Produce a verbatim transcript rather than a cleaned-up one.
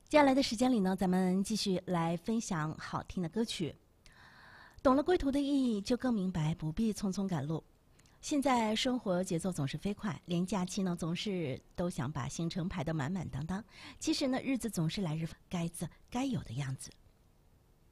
接下来的时间里呢，咱们继续来分享好听的歌曲。懂了归途的意义，就更明白不必匆匆赶路。现在生活节奏总是飞快，连假期呢总是都想把行程排得满满当当。其实呢，日子总是来日该自该有的样子。